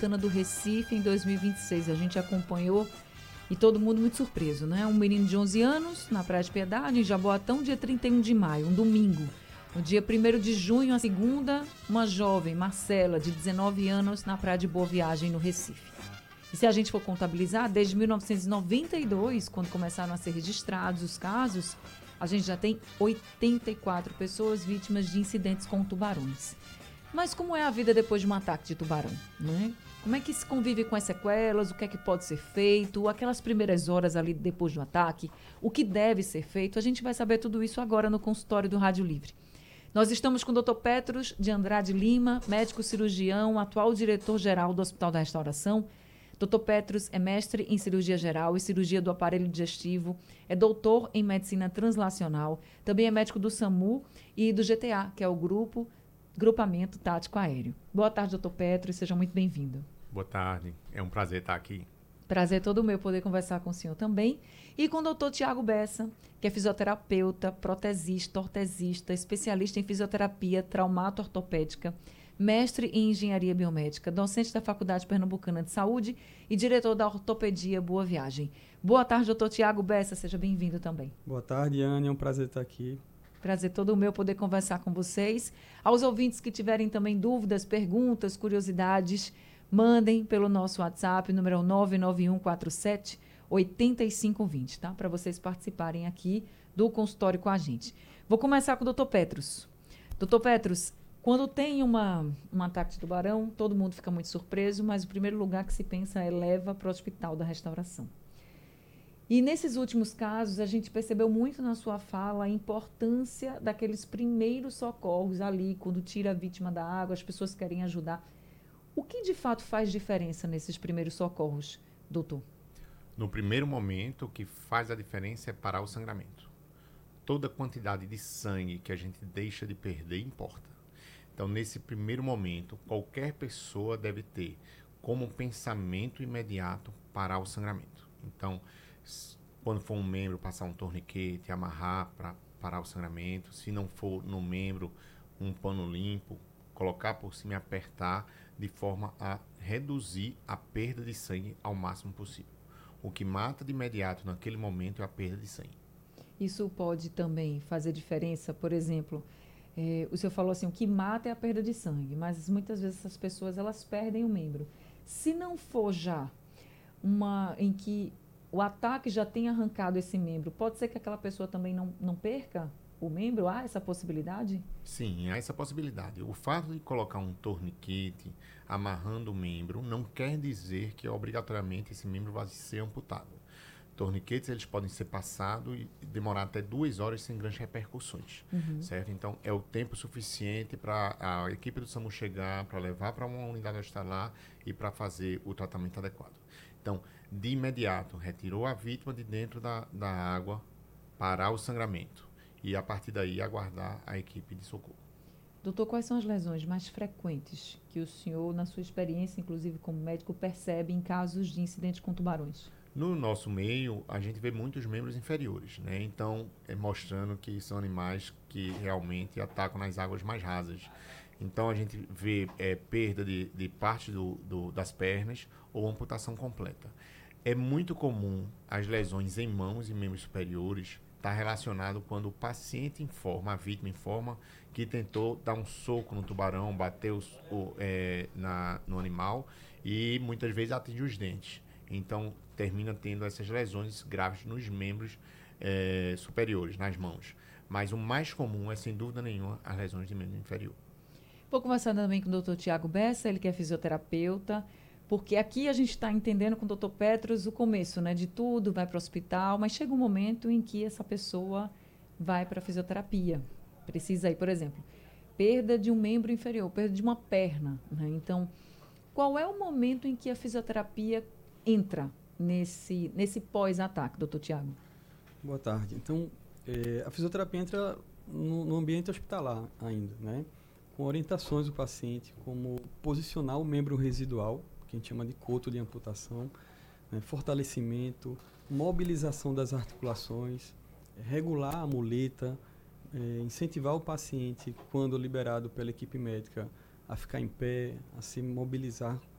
Santana do Recife em 2026. A gente acompanhou e todo mundo muito surpreso, né? Um menino de 11 anos na Praia de Piedade, em Jaboatão, dia 31 de maio, um domingo. No dia 1º de junho, a segunda, uma jovem, Marcela, de 19 anos, na Praia de Boa Viagem, no Recife. E se a gente for contabilizar, desde 1992, quando começaram a ser registrados os casos, a gente já tem 84 pessoas vítimas de incidentes com tubarões. Mas como é a vida depois de um ataque de tubarão, né? Como é que se convive com as sequelas, o que é que pode ser feito, aquelas primeiras horas ali depois do ataque, o que deve ser feito? A gente vai saber tudo isso agora no consultório do Rádio Livre. Nós estamos com o Dr. Petros de Andrade Lima, médico cirurgião, atual diretor-geral do Hospital da Restauração. Dr. Petros é mestre em cirurgia geral e cirurgia do aparelho digestivo, é doutor em medicina translacional, também é médico do SAMU e do GTA, que é o Grupamento Tático Aéreo. Boa tarde, Dr. Petros, seja muito bem-vindo. Boa tarde, é um prazer estar aqui. Prazer todo meu poder conversar com o senhor também. E com o doutor Tiago Bessa, que é fisioterapeuta, protesista, ortesista, especialista em fisioterapia traumato-ortopédica, mestre em engenharia biomédica, docente da Faculdade Pernambucana de Saúde e diretor da Ortopedia Boa Viagem. Boa tarde, doutor Tiago Bessa, seja bem-vindo também. Boa tarde, Anne, é um prazer estar aqui. Prazer todo meu poder conversar com vocês. Aos ouvintes que tiverem também dúvidas, perguntas, curiosidades, mandem pelo nosso WhatsApp, número 99147 8520, tá? Para vocês participarem aqui do consultório com a gente. Vou começar com o Dr. Petros. Dr. Petros, quando tem um ataque de tubarão, todo mundo fica muito surpreso, mas o primeiro lugar que se pensa é leva para o Hospital da Restauração. E nesses últimos casos, a gente percebeu muito na sua fala a importância daqueles primeiros socorros ali, quando tira a vítima da água, as pessoas querem ajudar. O que de fato faz diferença nesses primeiros socorros, doutor? No primeiro momento, o que faz a diferença é parar o sangramento. Toda quantidade de sangue que a gente deixa de perder importa. Então, nesse primeiro momento, qualquer pessoa deve ter como pensamento imediato parar o sangramento. Então, quando for um membro, passar um torniquete, amarrar para parar o sangramento. Se não for no membro, um pano limpo, colocar por cima e apertar de forma a reduzir a perda de sangue ao máximo possível. O que mata de imediato naquele momento é a perda de sangue. Isso pode também fazer diferença, por exemplo, o senhor falou assim, o que mata é a perda de sangue, mas muitas vezes essas pessoas elas perdem o membro. Se não for já uma em que o ataque já tenha arrancado esse membro, pode ser que aquela pessoa também não perca o membro? Há essa possibilidade? Sim, há essa possibilidade. O fato de colocar um torniquete amarrando o membro não quer dizer que obrigatoriamente esse membro vai ser amputado. Torniquetes eles podem ser passados e demorar até 2 horas sem grandes repercussões, certo? Então é o tempo suficiente para a equipe do SAMU chegar, para levar para uma unidade hospitalar e para fazer o tratamento adequado. Então, de imediato, retirou a vítima de dentro da água, parar o sangramento e a partir daí aguardar a equipe de socorro. Doutor, quais são as lesões mais frequentes que o senhor, na sua experiência, inclusive como médico, percebe em casos de incidentes com tubarões? No nosso meio, a gente vê muitos membros inferiores, né? Então, mostrando que são animais que realmente atacam nas águas mais rasas. Então, a gente vê perda de parte das pernas ou amputação completa. É muito comum as lesões em mãos e membros superiores estar relacionado quando o paciente informa, a vítima informa que tentou dar um soco no tubarão, bateu no animal e muitas vezes atinge os dentes. Então, termina tendo essas lesões graves nos membros superiores, nas mãos. Mas o mais comum é, sem dúvida nenhuma, as lesões de membro inferior. Vou conversar também com o Dr. Tiago Bessa, ele que é fisioterapeuta, porque aqui a gente está entendendo com o Dr. Petros o começo, né, de tudo, vai para o hospital, mas chega um momento em que essa pessoa vai para a fisioterapia. Precisa ir, por exemplo, perda de um membro inferior, perda de uma perna, né? Então, qual é o momento em que a fisioterapia entra nesse pós-ataque, doutor Tiago? Boa tarde. Então, a fisioterapia entra no ambiente hospitalar ainda, né? Com orientações do paciente, como posicionar o membro residual, que a gente chama de coto de amputação, né? Fortalecimento, mobilização das articulações, regular a muleta, incentivar o paciente, quando liberado pela equipe médica, a ficar em pé, a se mobilizar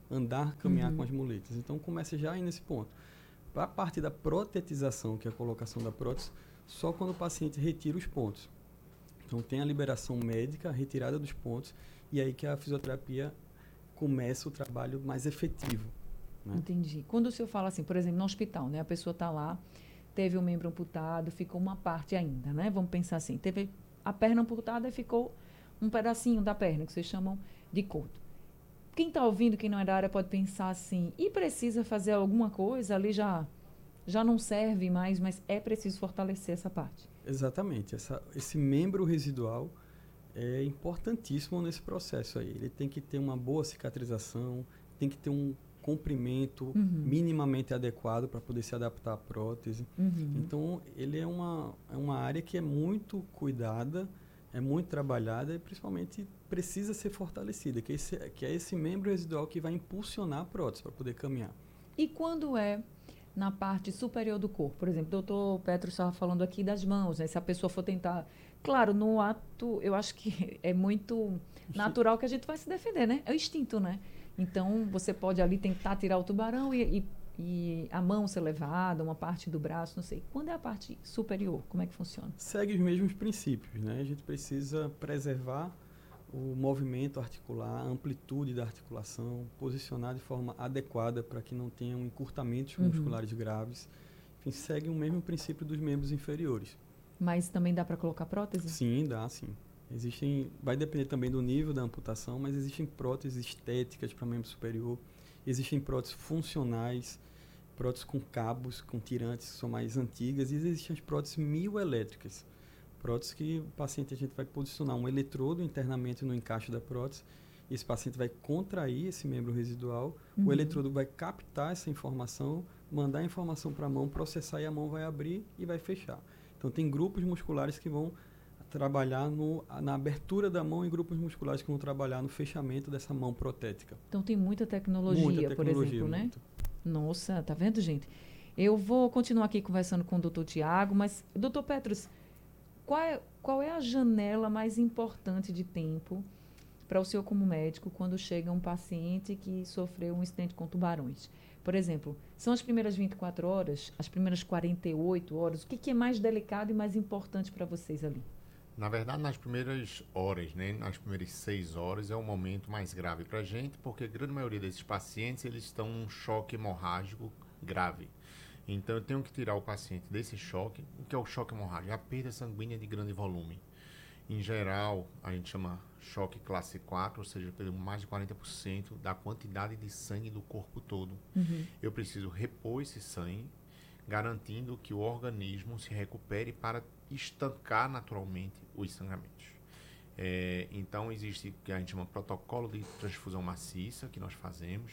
andar, caminhar com as muletas. Então, começa já aí nesse ponto. Para a parte da protetização, que é a colocação da prótese, só quando o paciente retira os pontos. Então, tem a liberação médica, a retirada dos pontos, e aí que a fisioterapia começa o trabalho mais efetivo. Né? Entendi. Quando o senhor fala assim, por exemplo, no hospital, né? A pessoa está lá, teve o membro amputado, ficou uma parte ainda, né? Vamos pensar assim, teve a perna amputada e ficou um pedacinho da perna, que vocês chamam de coto. Quem está ouvindo, quem não é da área, pode pensar assim, e precisa fazer alguma coisa, ali já não serve mais, mas é preciso fortalecer essa parte. Exatamente. Esse membro residual é importantíssimo nesse processo aí. Ele tem que ter uma boa cicatrização, tem que ter um comprimento minimamente adequado para poder se adaptar à prótese. Então, ele é uma área que é muito cuidada, é muito trabalhada e principalmente precisa ser fortalecida, que é esse membro residual que vai impulsionar a prótese para poder caminhar. E quando é na parte superior do corpo? Por exemplo, o doutor Petro estava falando aqui das mãos, né? Se a pessoa for tentar... Claro, no ato, eu acho que é muito natural que a gente vai se defender, né? É o instinto, né? Então, você pode ali tentar tirar o tubarão e a mão ser levada, uma parte do braço, não sei. Quando é a parte superior, como é que funciona? Segue os mesmos princípios, né? A gente precisa preservar o movimento articular, a amplitude da articulação, posicionar de forma adequada para que não tenham encurtamentos musculares graves. Enfim, segue o mesmo princípio dos membros inferiores. Mas também dá para colocar prótese? Sim, dá, sim. Vai depender também do nível da amputação, mas existem próteses estéticas para membro superior, existem próteses funcionais, próteses com cabos, com tirantes, que são mais antigas, e existem as próteses mioelétricas. Prótese que o paciente, a gente vai posicionar um eletrodo internamente no encaixe da prótese, e esse paciente vai contrair esse membro residual, o eletrodo vai captar essa informação, mandar a informação para a mão, processar e a mão vai abrir e vai fechar. Então, tem grupos musculares que vão trabalhar na abertura da mão e grupos musculares que vão trabalhar no fechamento dessa mão protética. Então, tem muita tecnologia, por exemplo, né? Nossa, tá vendo, gente? Eu vou continuar aqui conversando com o doutor Tiago, mas, doutor Petros, qual é a janela mais importante de tempo para o senhor como médico quando chega um paciente que sofreu um incidente com tubarões? Por exemplo, são as primeiras 24 horas, as primeiras 48 horas? O que é mais delicado e mais importante para vocês ali? Na verdade, nas primeiras horas, né, nas primeiras 6 horas, é o momento mais grave para a gente, porque a grande maioria desses pacientes, eles estão num choque hemorrágico grave. Então, eu tenho que tirar o paciente desse choque. O que é o choque hemorrágico? É a perda sanguínea de grande volume. Em geral, a gente chama choque classe 4, ou seja, perdemos mais de 40% da quantidade de sangue do corpo todo. Eu preciso repor esse sangue, garantindo que o organismo se recupere para estancar naturalmente os sangramentos. Então, existe o que a gente chama protocolo de transfusão maciça, que nós fazemos,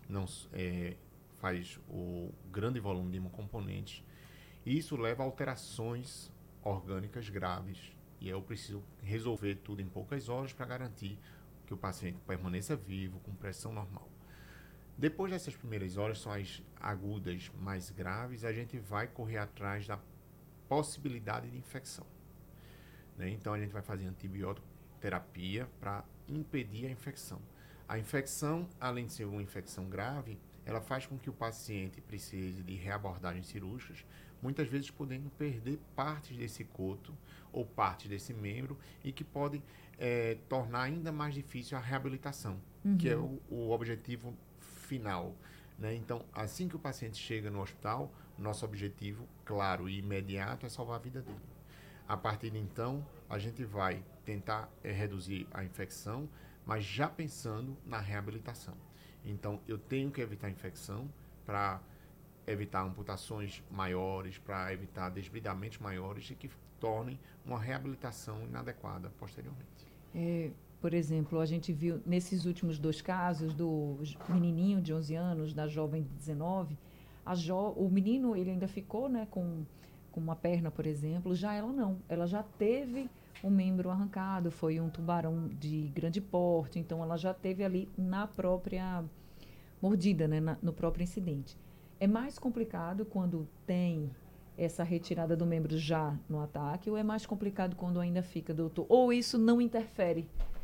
faz o grande volume de hemocomponentes, e isso leva a alterações orgânicas graves, e eu preciso resolver tudo em poucas horas para garantir que o paciente permaneça vivo, com pressão normal. Depois dessas primeiras horas, são as agudas mais graves, a gente vai correr atrás da possibilidade de infecção, né? Então, a gente vai fazer antibiótico terapia para impedir a infecção. A infecção, além de ser uma infecção grave, ela faz com que o paciente precise de reabordagens cirúrgicas, muitas vezes podendo perder partes desse coto ou partes desse membro, e que podem tornar ainda mais difícil a reabilitação, que é o objetivo final, né? Então, assim que o paciente chega no hospital, nosso objetivo, claro e imediato, é salvar a vida dele. A partir de então, a gente vai tentar reduzir a infecção, mas já pensando na reabilitação. Então, eu tenho que evitar a infecção para evitar amputações maiores, para evitar desbridamentos maiores e que tornem uma reabilitação inadequada posteriormente. Por exemplo, a gente viu nesses últimos 2 casos, do menininho de 11 anos, da jovem de 19, o menino ele ainda ficou, né, com uma perna, por exemplo, já ela não. Ela já teve um membro arrancado, foi um tubarão de grande porte, então ela já teve ali na própria mordida, né, no próprio incidente. É mais complicado quando tem essa retirada do membro já no ataque, ou é mais complicado quando ainda fica, doutor? Ou isso não interfere?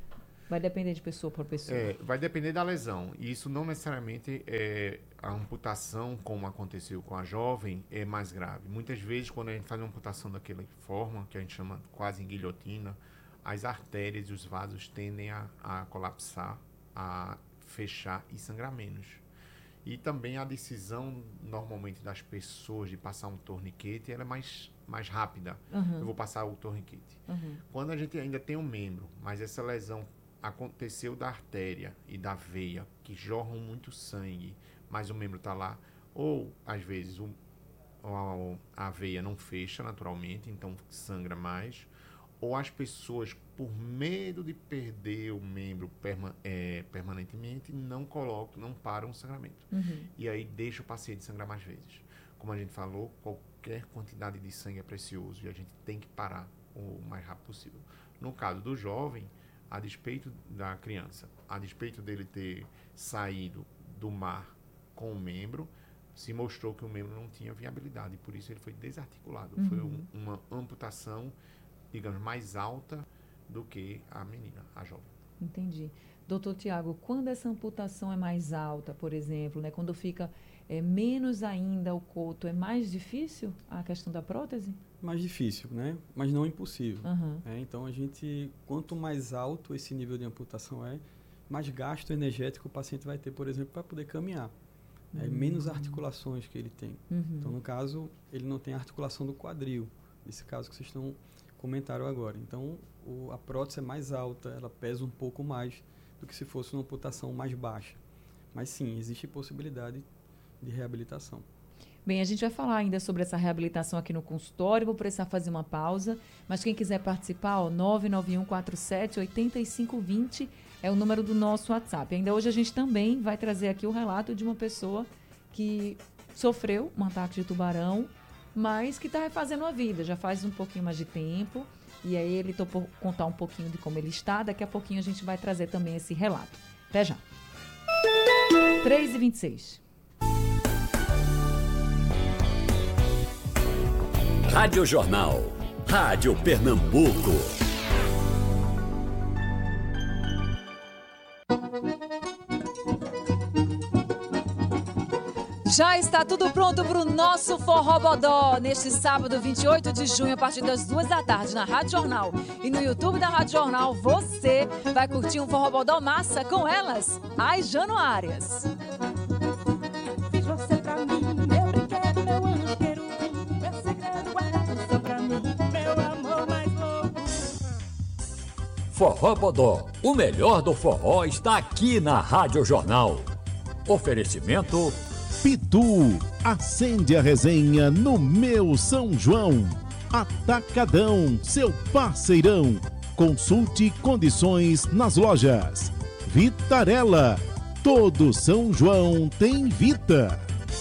Vai depender de pessoa por pessoa. Vai depender da lesão. E isso não necessariamente a amputação, como aconteceu com a jovem, é mais grave. Muitas vezes, quando a gente faz uma amputação daquela forma, que a gente chama quase em guilhotina, as artérias e os vasos tendem a colapsar, a fechar e sangrar menos. E também a decisão, normalmente, das pessoas de passar um torniquete, ela é mais rápida. Eu vou passar o torniquete. Quando a gente ainda tem um membro, mas essa lesão aconteceu da artéria e da veia, que jorram muito sangue, mas o membro está lá, ou, às vezes, a veia não fecha naturalmente, então sangra mais, ou as pessoas, por medo de perder o membro permanentemente, não param o sangramento. E aí deixa o paciente sangrar mais vezes. Como a gente falou, qualquer quantidade de sangue é precioso e a gente tem que parar o mais rápido possível. No caso do jovem, a despeito da criança, a despeito dele ter saído do mar com o membro, se mostrou que o membro não tinha viabilidade, por isso ele foi desarticulado. Foi uma amputação, digamos, mais alta do que a menina, a jovem. Entendi. Doutor Tiago, quando essa amputação é mais alta, por exemplo, né, quando fica menos ainda o coto, é mais difícil a questão da prótese? Mais difícil, né? Mas não impossível. Então, quanto mais alto esse nível de amputação mais gasto energético o paciente vai ter, por exemplo, para poder caminhar. Menos articulações que ele tem. Então, no caso, ele não tem articulação do quadril, nesse caso que vocês comentaram agora. Então, a prótese é mais alta, ela pesa um pouco mais do que se fosse uma amputação mais baixa. Mas sim, existe possibilidade de reabilitação. Bem, a gente vai falar ainda sobre essa reabilitação aqui no consultório, vou precisar fazer uma pausa, mas quem quiser participar, 99147-8520 é o número do nosso WhatsApp. Ainda hoje a gente também vai trazer aqui o relato de uma pessoa que sofreu um ataque de tubarão, mas que está refazendo a vida, já faz um pouquinho mais de tempo, e aí ele topou contar um pouquinho de como ele está, daqui a pouquinho a gente vai trazer também esse relato. Até já. 3h26. Rádio Jornal, Rádio Pernambuco. Já está tudo pronto para o nosso Forró Bodó, neste sábado 28 de junho, a partir das 2h na Rádio Jornal. E no YouTube da Rádio Jornal, você vai curtir um Forró Bodó massa com elas, as Januárias. Fiz você pra mim, meu brinquedo, meu anjo querubim, meu segredo guardado só pra mim, meu amor mais louco. Forró Bodó, o melhor do forró está aqui na Rádio Jornal. Oferecimento Pitu, acende a resenha no meu São João. Atacadão, seu parceirão. Consulte condições nas lojas. Vitarella, todo São João tem Vita.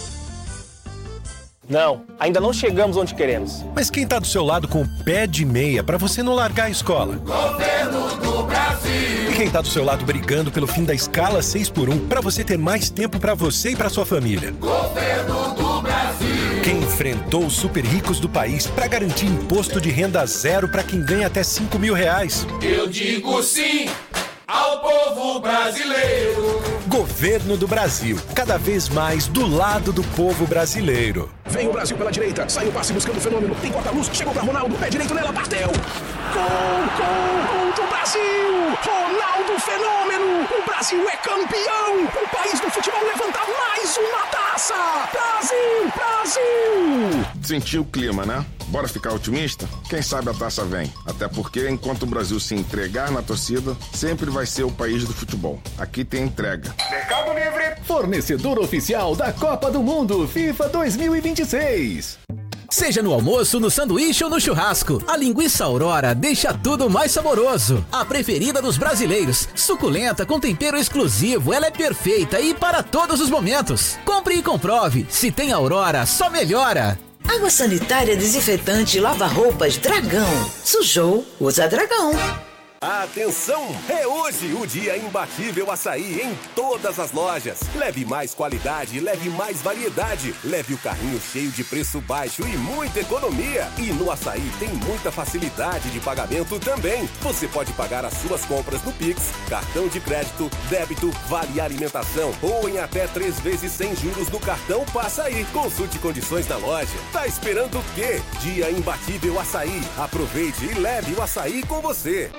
Não, ainda não chegamos onde queremos. Mas quem tá do seu lado com o pé de meia pra você não largar a escola? Governo do Brasil! E quem tá do seu lado brigando pelo fim da escala 6x1 pra você ter mais tempo pra você e pra sua família? Governo do Brasil! Quem enfrentou os super ricos do país pra garantir imposto de renda zero pra quem ganha até R$5.000? Eu digo sim ao povo brasileiro! Governo do Brasil, cada vez mais do lado do povo brasileiro. Vem o Brasil pela direita, sai o passe buscando o fenômeno, tem corta-luz, chegou pra Ronaldo, pé direito nela, bateu! Gol do Brasil! Ronaldo Fenômeno! O Brasil é campeão! O país do futebol levanta mais uma taça! Brasil! Brasil! Sentiu o clima, né? Bora ficar otimista? Quem sabe a taça vem. Até porque, enquanto o Brasil se entregar na torcida, sempre vai ser o país do futebol. Aqui tem entrega. Mercado Livre! Fornecedor oficial da Copa do Mundo FIFA 2026. Seja no almoço, no sanduíche ou no churrasco, a linguiça Aurora deixa tudo mais saboroso. A preferida dos brasileiros, suculenta com tempero exclusivo, ela é perfeita e para todos os momentos. Compre e comprove, se tem Aurora, só melhora. Água sanitária desinfetante lava-roupas Dragão. Sujou, usa Dragão. Atenção! É hoje o dia imbatível açaí em todas as lojas. Leve mais qualidade, leve mais variedade. Leve o carrinho cheio de preço baixo e muita economia. E no açaí tem muita facilidade de pagamento também. Você pode pagar as suas compras no Pix, cartão de crédito, débito, vale alimentação ou em até 3 vezes sem juros no cartão Passa Aí. Consulte condições na loja. Tá esperando o quê? Dia imbatível açaí. Aproveite e leve o açaí com você.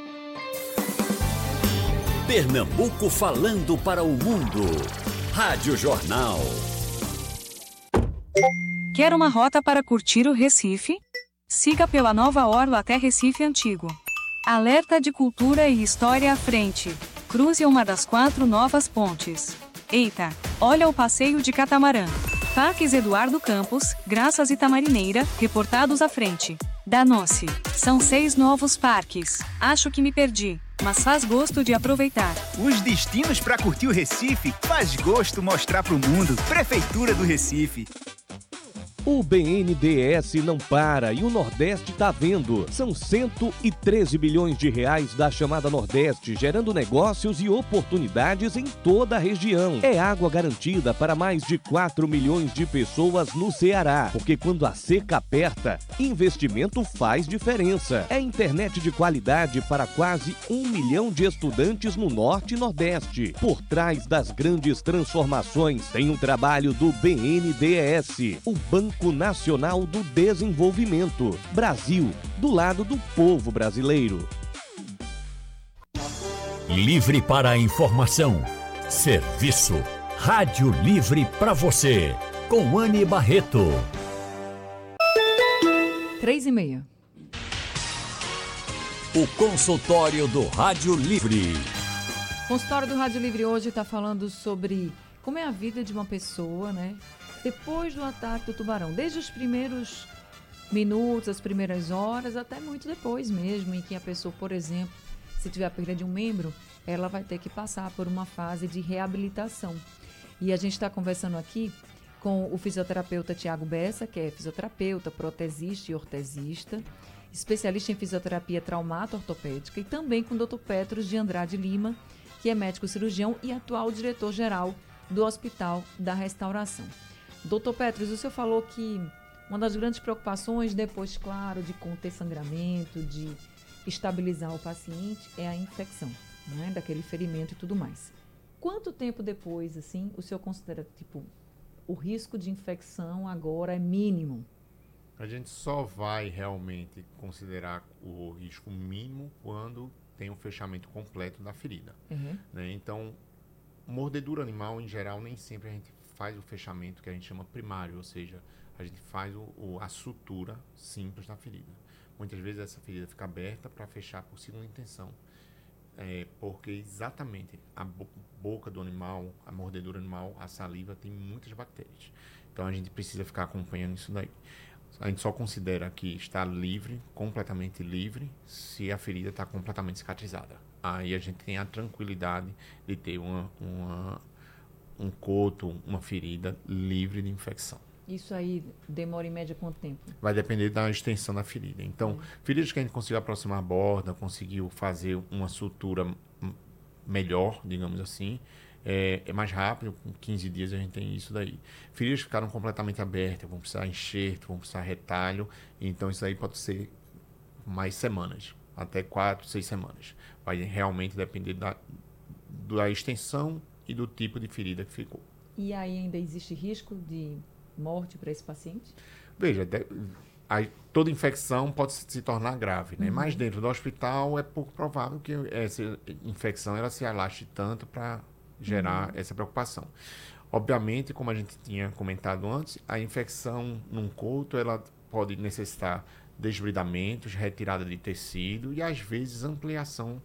Pernambuco falando para o mundo. Rádio Jornal. Quer uma rota para curtir o Recife? Siga pela nova orla até Recife Antigo. Alerta de cultura e história à frente. Cruze uma das 4 novas pontes. Eita, olha o passeio de catamarã. Parques Eduardo Campos, Graças e Tamarineira, reportados à frente. Danou-se. São 6 novos parques. Acho que me perdi, mas faz gosto de aproveitar. Os destinos para curtir o Recife faz gosto mostrar pro mundo. Prefeitura do Recife. O BNDES não para e o Nordeste tá vendo. São 113 bilhões de reais da chamada Nordeste, gerando negócios e oportunidades em toda a região. É água garantida para mais de 4 milhões de pessoas no Ceará, porque quando a seca aperta, investimento faz diferença. É internet de qualidade para quase 1 milhão de estudantes no Norte e Nordeste. Por trás das grandes transformações, tem um trabalho do BNDES, o Banco Nacional do Desenvolvimento. Brasil, do lado do povo brasileiro. Livre para a informação. Serviço. Rádio Livre para você. Com Anne Barreto. 3h30. O consultório do Rádio Livre. O consultório do Rádio Livre hoje está falando sobre como é a vida de uma pessoa, né? Depois do ataque do tubarão, desde os primeiros minutos, as primeiras horas, até muito depois mesmo, em que a pessoa, por exemplo, se tiver a perda de um membro, ela vai ter que passar por uma fase de reabilitação. E a gente está conversando aqui com o fisioterapeuta Tiago Bessa, que é fisioterapeuta, protesista e ortesista, especialista em fisioterapia traumato-ortopédica, e também com o Dr. Petros de Andrade Lima, que é médico cirurgião e atual diretor-geral do Hospital da Restauração. Doutor Petros, o senhor falou que uma das grandes preocupações, depois, claro, de conter sangramento, de estabilizar o paciente, é a infecção, né, daquele ferimento e tudo mais. Quanto tempo depois, assim, o senhor considera, tipo, o risco de infecção agora é mínimo? A gente só vai realmente considerar o risco mínimo quando tem um fechamento completo da ferida. Né? Então, mordedura animal, em geral, nem sempre a gente faz o fechamento que a gente chama primário, ou seja, a gente faz a sutura simples da ferida. Muitas vezes essa ferida fica aberta para fechar por segunda intenção, porque exatamente a boca do animal, a mordedura animal, a saliva tem muitas bactérias. Então a gente precisa ficar acompanhando isso daí. A gente só considera que está livre, completamente livre, se a ferida está completamente cicatrizada. Aí a gente tem a tranquilidade de ter um coto, uma ferida livre de infecção. Isso aí demora em média quanto tempo? Vai depender da extensão da ferida. Então, feridas que a gente conseguiu aproximar a borda, conseguiu fazer uma sutura melhor, digamos assim, é mais rápido, com 15 dias a gente tem isso daí. Feridas que ficaram completamente abertas, vão precisar enxerto, vão precisar retalho, então isso aí pode ser mais semanas, até 4, 6 semanas. Vai realmente depender da extensão e do tipo de ferida que ficou. E aí ainda existe risco de morte para esse paciente? Veja, toda infecção pode se tornar grave, né? Mas dentro do hospital é pouco provável que essa infecção ela se alaste tanto para gerar essa preocupação. Obviamente, como a gente tinha comentado antes, a infecção num coto ela pode necessitar desbridamentos, retirada de tecido e às vezes ampliação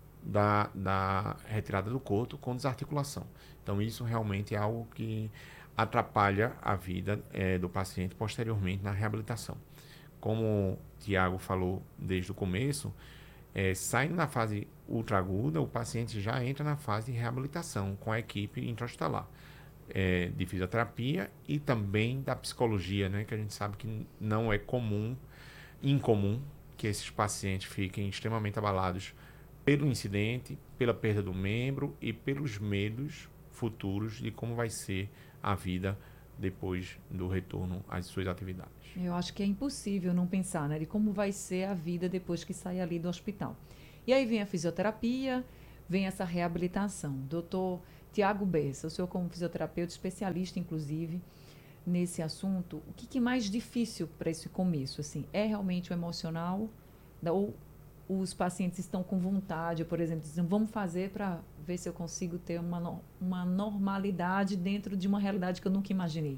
da retirada do coto com desarticulação. Então isso realmente é algo que atrapalha a vida do paciente posteriormente na reabilitação. Como o Tiago falou desde o começo, saindo da fase ultraaguda, o paciente já entra na fase de reabilitação com a equipe intra-hospitalar de fisioterapia e também da psicologia, né, que a gente sabe que não é incomum que esses pacientes fiquem extremamente abalados pelo incidente, pela perda do membro e pelos medos futuros de como vai ser a vida depois do retorno às suas atividades. Eu acho que é impossível não pensar, né, de como vai ser a vida depois que sair ali do hospital. E aí vem a fisioterapia, vem essa reabilitação. Doutor Tiago Bessa, o senhor como fisioterapeuta, especialista inclusive nesse assunto, o que é mais difícil para esse começo? Assim, é realmente o emocional? Ou os pacientes estão com vontade, por exemplo, dizem, vamos fazer para ver se eu consigo ter uma normalidade dentro de uma realidade que eu nunca imaginei?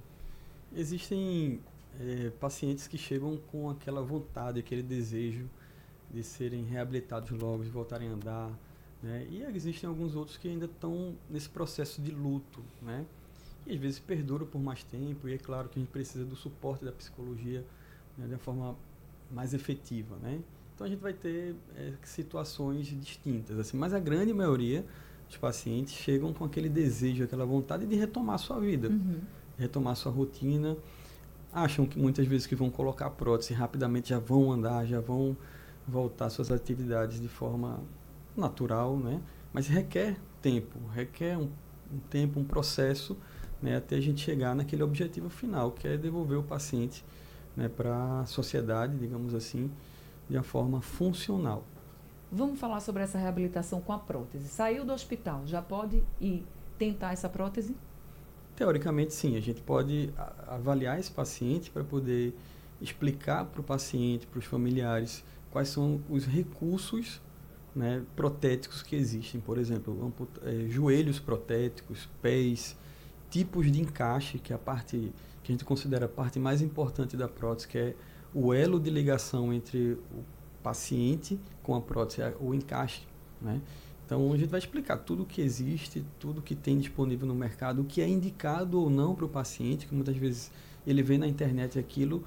Existem pacientes que chegam com aquela vontade, aquele desejo de serem reabilitados logo, de voltarem a andar, né? E existem alguns outros que ainda estão nesse processo de luto, né? E às vezes perduram por mais tempo, e é claro que a gente precisa do suporte da psicologia, né, de uma forma mais efetiva, né? Então a gente vai ter situações distintas, assim, mas a grande maioria dos pacientes chegam com aquele desejo, aquela vontade de retomar a sua vida, retomar a sua rotina, acham que muitas vezes que vão colocar prótese rapidamente já vão andar, já vão voltar às suas atividades de forma natural, né? Mas requer tempo, requer um tempo, um processo, né, até a gente chegar naquele objetivo final, que é devolver o paciente, né, para a sociedade, digamos assim, de uma forma funcional. Vamos falar sobre essa reabilitação com a prótese. Saiu do hospital, já pode ir tentar essa prótese? Teoricamente, sim. A gente pode avaliar esse paciente para poder explicar para o paciente, para os familiares, quais são os recursos, né, protéticos que existem. Por exemplo, joelhos protéticos, pés, tipos de encaixe, que é a parte que a gente considera a parte mais importante da prótese, que é o elo de ligação entre o paciente com a prótese, o encaixe, né? Então, a gente vai explicar tudo o que existe, tudo que tem disponível no mercado, o que é indicado ou não para o paciente, que muitas vezes ele vê na internet aquilo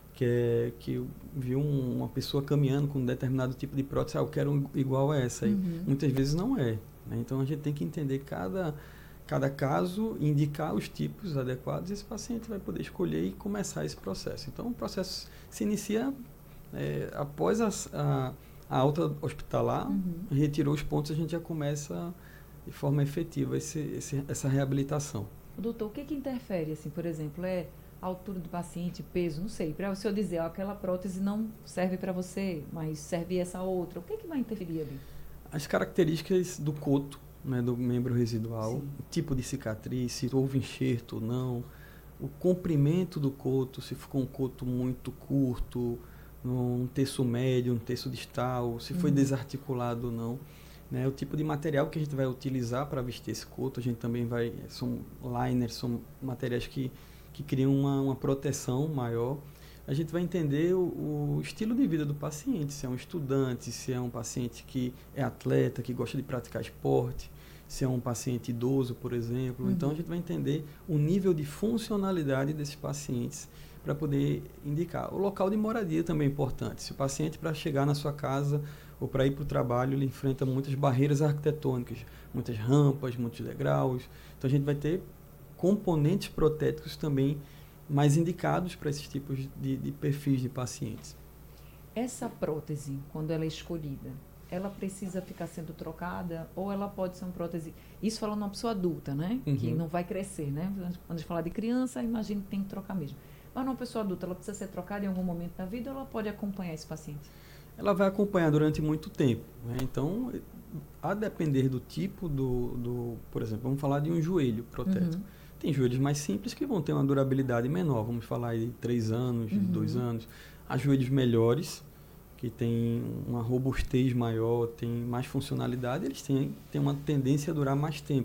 que viu uma pessoa caminhando com um determinado tipo de prótese, eu quero igual a essa. E muitas vezes não é, né? Então, a gente tem que entender cada caso, indicar os tipos adequados, e esse paciente vai poder escolher e começar esse processo. Então, o processo se inicia após a alta hospitalar, retirou os pontos, a gente já começa de forma efetiva essa reabilitação. Doutor, o que interfere, assim, por exemplo, a altura do paciente, peso, não sei, para o senhor dizer, aquela prótese não serve para você, mas serve essa outra, o que vai interferir ali? As características do coto, né, do membro residual, o tipo de cicatriz, se houve enxerto ou não, o comprimento do coto, se ficou um coto muito curto, um terço médio, um terço distal, se foi desarticulado ou não, né, o tipo de material que a gente vai utilizar para vestir esse coto, a gente também são liners, são materiais que criam uma proteção maior. A gente vai entender o estilo de vida do paciente, se é um estudante, se é um paciente que é atleta, que gosta de praticar esporte, se é um paciente idoso, por exemplo. Então, a gente vai entender o nível de funcionalidade desses pacientes para poder indicar. O local de moradia também é importante. Se o paciente, para chegar na sua casa ou para ir para o trabalho, ele enfrenta muitas barreiras arquitetônicas, muitas rampas, muitos degraus. Então, a gente vai ter componentes protéticos também mais indicados para esses tipos de perfis de pacientes. Essa prótese, quando ela é escolhida, ela precisa ficar sendo trocada ou ela pode ser uma prótese... Isso falando de uma pessoa adulta, né? Que não vai crescer, né? Quando a gente falar de criança, imagino que tem que trocar mesmo. Mas uma pessoa adulta, ela precisa ser trocada em algum momento da vida ou ela pode acompanhar esse paciente? Ela vai acompanhar durante muito tempo, né? Então, a depender do tipo por exemplo, vamos falar de um joelho protético. Tem joelhos mais simples que vão ter uma durabilidade menor, vamos falar aí de 3 anos, de 2 anos. Há joelhos melhores, que têm uma robustez maior, têm mais funcionalidade, eles têm uma tendência a durar mais tempo.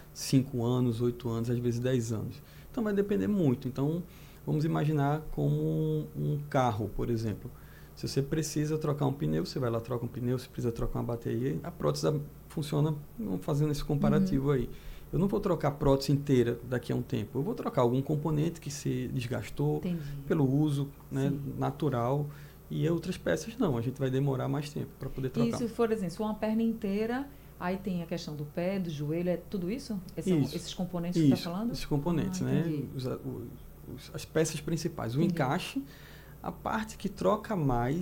5 anos, 8 anos, às vezes 10 anos. Então vai depender muito. Então, vamos imaginar como um carro, por exemplo. Se você precisa trocar um pneu, você vai lá, troca um pneu. Se precisa trocar uma bateria, a prótese funciona fazendo esse comparativo aí. Eu não vou trocar a prótese inteira daqui a um tempo. Eu vou trocar algum componente que se desgastou pelo uso, né, natural. E outras peças não. A gente vai demorar mais tempo para poder trocar. E se for, exemplo, se for uma perna inteira, aí tem a questão do pé, do joelho, é tudo isso? Esses componentes que você está falando? Esses componentes, né? As peças principais. O encaixe, a parte que troca mais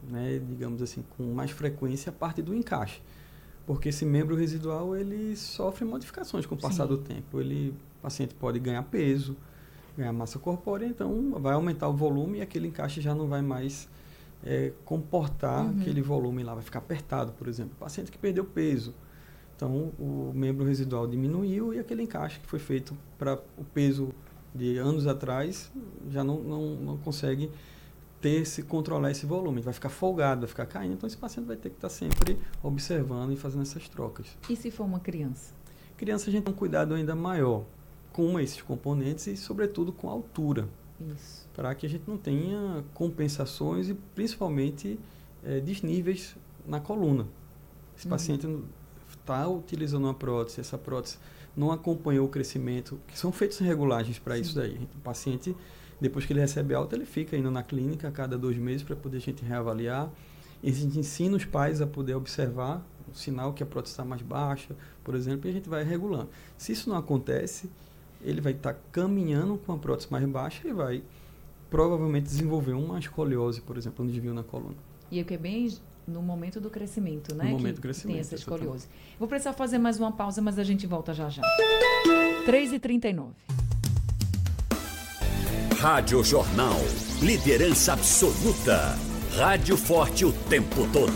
né, digamos assim, com mais frequência a parte do encaixe. Porque esse membro residual, ele sofre modificações com o passar do tempo. O paciente pode ganhar peso, ganhar massa corpórea, então vai aumentar o volume e aquele encaixe já não vai mais comportar aquele volume lá, vai ficar apertado, por exemplo. O paciente que perdeu peso, então o membro residual diminuiu e aquele encaixe que foi feito para o peso de anos atrás já não consegue controlar esse volume, vai ficar folgado, vai ficar caindo, então esse paciente vai ter que estar sempre observando e fazendo essas trocas. E se for uma criança? Criança, a gente tem um cuidado ainda maior com esses componentes e, sobretudo, com a altura. Isso. Para que a gente não tenha compensações e, principalmente, desníveis na coluna. Esse paciente está utilizando uma prótese, essa prótese não acompanhou o crescimento, que são feitas regulagens para isso daí. O paciente, depois que ele recebe alta, ele fica indo na clínica a cada 2 meses para poder a gente reavaliar. E a gente ensina os pais a poder observar o sinal que a prótese está mais baixa, por exemplo, e a gente vai regulando. Se isso não acontece, ele vai estar caminhando com a prótese mais baixa e vai provavelmente desenvolver uma escoliose, por exemplo, um desvio na coluna. E o que é bem no momento do crescimento, né? No momento do crescimento. Tem essa escoliose. Vou precisar fazer mais uma pausa, mas a gente volta já já. 3h39. Rádio Jornal. Liderança absoluta. Rádio forte o tempo todo.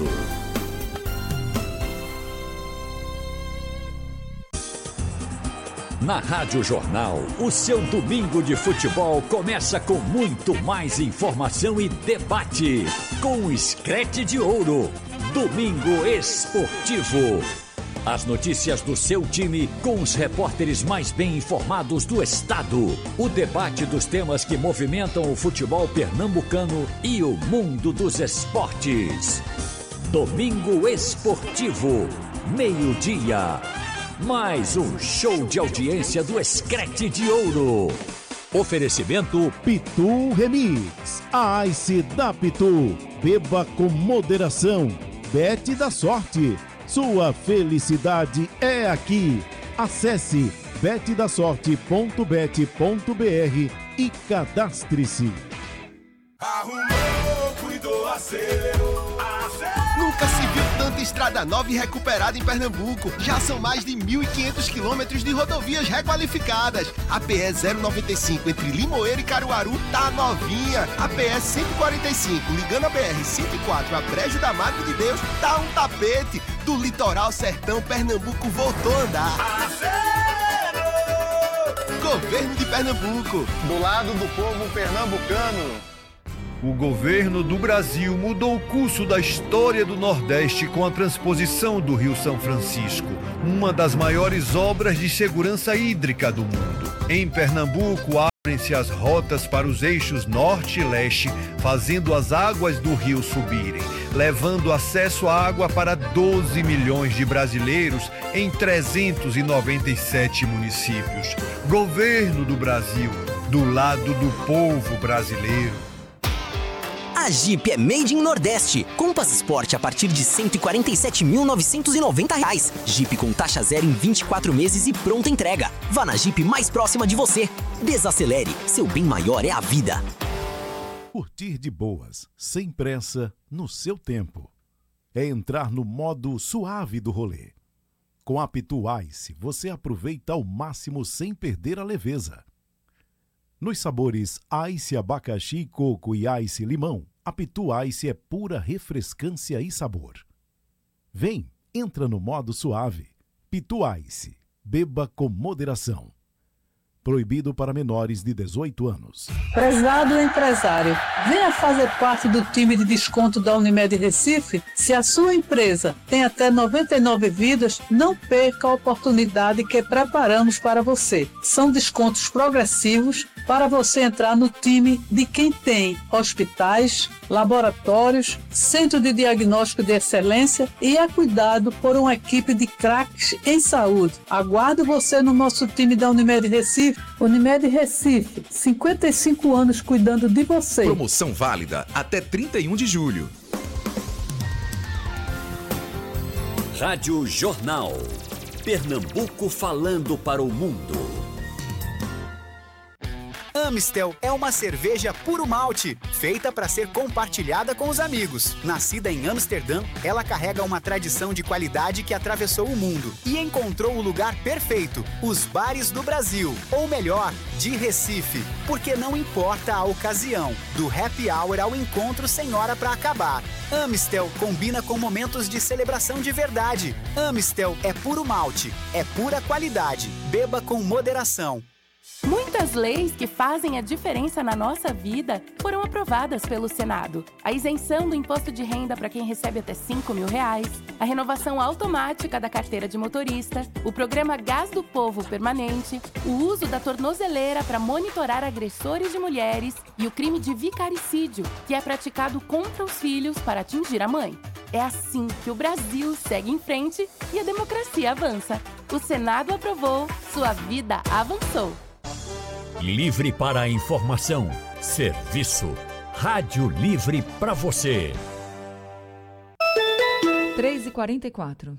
Na Rádio Jornal, o seu domingo de futebol começa com muito mais informação e debate. Com o Screte de Ouro. Domingo Esportivo. As notícias do seu time com os repórteres mais bem informados do estado. O debate dos temas que movimentam o futebol pernambucano e o mundo dos esportes. Domingo Esportivo, meio-dia. Mais um show de audiência do Screte de Ouro. Oferecimento Pitu Remix. A Ice da Pitu. Beba com moderação. Bet da sorte. Sua felicidade é aqui. Acesse betdasorte.bet.br e cadastre-se. Arrumou, cuidou, acerou. Nunca se viu tanta estrada nova e recuperada em Pernambuco. Já são mais de 1.500 quilômetros de rodovias requalificadas. A PE 095 entre Limoeiro e Caruaru tá novinha. A PE 145 ligando a BR 104 a Brejo da Madre de Deus tá um tapete. Do litoral sertão, Pernambuco voltou a andar. Acerou! Governo de Pernambuco. Do lado do povo pernambucano. O governo do Brasil mudou o curso da história do Nordeste com a transposição do Rio São Francisco, uma das maiores obras de segurança hídrica do mundo. Em Pernambuco, abrem-se as rotas para os eixos norte e leste, fazendo as águas do rio subirem, levando acesso à água para 12 milhões de brasileiros em 397 municípios. Governo do Brasil, do lado do povo brasileiro. A Jeep é Made in Nordeste, com Passaporte a partir de R$ 147.990. Jeep com taxa zero em 24 meses e pronta entrega. Vá na Jeep mais próxima de você. Desacelere, seu bem maior é a vida. Curtir de boas, sem pressa, no seu tempo. É entrar no modo suave do rolê. Com a Pitu Ice, você aproveita ao máximo sem perder a leveza. Nos sabores Ice abacaxi, coco e Ice limão, a Pitu Ice é pura refrescância e sabor. Vem, entra no modo suave. Pitu Ice, beba com moderação. Proibido para menores de 18 anos. Prezado empresário, venha fazer parte do time de desconto da Unimed Recife. Se a sua empresa tem até 99 vidas, não perca a oportunidade que preparamos para você. São descontos progressivos para você entrar no time de quem tem hospitais, laboratórios, centro de diagnóstico de excelência e é cuidado por uma equipe de craques em saúde. Aguardo você no nosso time da Unimed Recife. Unimed Recife, 55 anos cuidando de você. Promoção válida até 31 de julho. Rádio Jornal. Pernambuco falando para o mundo. Amistel é uma cerveja puro malte, feita para ser compartilhada com os amigos. Nascida em Amsterdã, ela carrega uma tradição de qualidade que atravessou o mundo e encontrou o lugar perfeito, os bares do Brasil, ou melhor, de Recife, porque não importa a ocasião, do happy hour ao encontro sem hora para acabar. Amistel combina com momentos de celebração de verdade. Amistel é puro malte, é pura qualidade. Beba com moderação. Muitas leis que fazem a diferença na nossa vida foram aprovadas pelo Senado. A isenção do imposto de renda para quem recebe até R$5.000, a renovação automática da carteira de motorista, o programa Gás do Povo permanente, o uso da tornozeleira para monitorar agressores de mulheres e o crime de vicaricídio, que é praticado contra os filhos para atingir a mãe. É assim que o Brasil segue em frente e a democracia avança. O Senado aprovou, sua vida avançou. Livre para a informação, serviço, Rádio Livre para você. 3h44.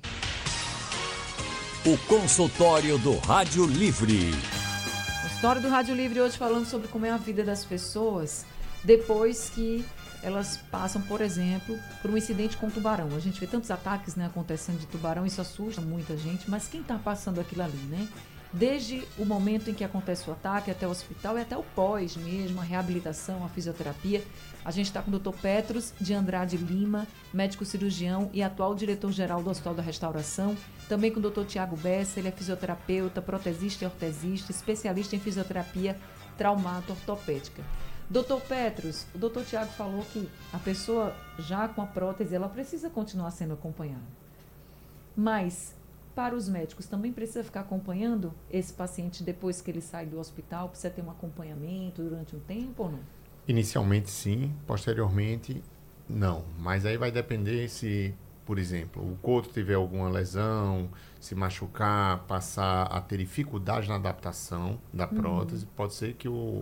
O consultório do Rádio Livre. A história do Rádio Livre hoje falando sobre como é a vida das pessoas depois que elas passam, por exemplo, por um incidente com tubarão. A gente vê tantos ataques, né, acontecendo de tubarão, isso assusta muita gente, mas quem está passando aquilo ali, né? Desde o momento em que acontece o ataque até o hospital e até o pós mesmo, a reabilitação, a fisioterapia. A gente está com o Dr. Petros de Andrade Lima, médico cirurgião e atual diretor-geral do Hospital da Restauração. Também com o Dr. Tiago Bessa, ele é fisioterapeuta, protesista e ortesista, especialista em fisioterapia traumato-ortopédica. Dr. Petros, o Dr. Tiago falou que a pessoa já com a prótese, ela precisa continuar sendo acompanhada. Mas para os médicos, também precisa ficar acompanhando esse paciente depois que ele sai do hospital? Precisa ter um acompanhamento durante um tempo ou não? Inicialmente sim, posteriormente não. Mas aí vai depender se, por exemplo, o coto tiver alguma lesão, se machucar, passar a ter dificuldade na adaptação da prótese, pode ser que o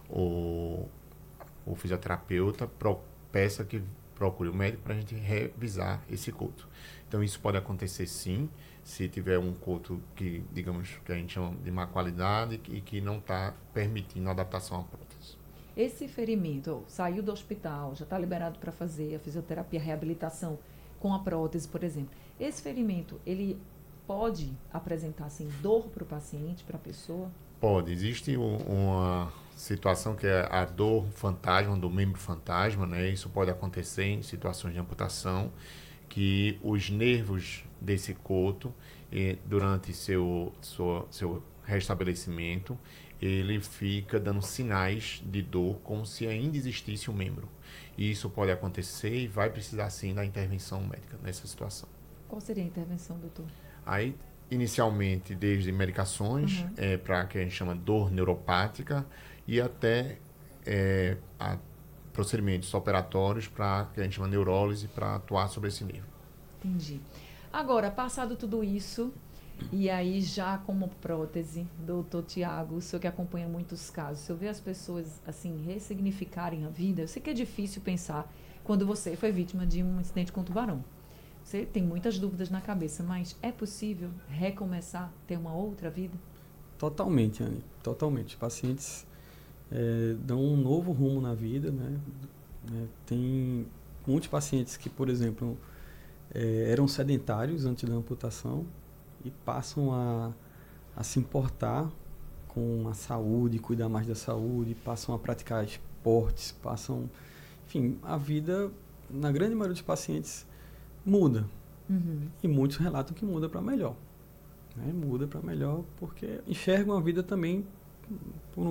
fisioterapeuta peça que procure o médico para a gente revisar esse coto. Então isso pode acontecer sim, se tiver um coto que, digamos, que a gente chama de má qualidade e que não está permitindo a adaptação à prótese. Esse ferimento, saiu do hospital, já está liberado para fazer a fisioterapia, a reabilitação com a prótese, por exemplo. Esse ferimento, ele pode apresentar assim, dor para o paciente, para a pessoa? Pode. Existe uma situação que é a dor fantasma, do membro fantasma, né? Isso pode acontecer em situações de amputação, que os nervos desse coto, durante seu restabelecimento, ele fica dando sinais de dor como se ainda existisse um membro. E isso pode acontecer e vai precisar sim da intervenção médica nessa situação. Qual seria a intervenção, doutor? Aí, inicialmente, desde medicações, para que a gente chama de dor neuropática, e até procedimentos operatórios para que a gente chama de neurólise, para atuar sobre esse nível. Entendi. Agora, passado tudo isso, e aí já como prótese, doutor Tiago, o senhor que acompanha muitos casos, o senhor vê as pessoas assim ressignificarem a vida? Eu sei que é difícil pensar quando você foi vítima de um incidente com tubarão. Você tem muitas dúvidas na cabeça, mas é possível recomeçar, ter uma outra vida? Totalmente, Anny, totalmente. Os pacientes dão um novo rumo na vida, né? Tem muitos pacientes que, por exemplo, eram sedentários antes da amputação e passam a se importar com a saúde, cuidar mais da saúde, passam a praticar esportes, enfim, a vida, na grande maioria dos pacientes, muda. E muitos relatam que muda para melhor. Né? Muda para melhor porque enxergam a vida também por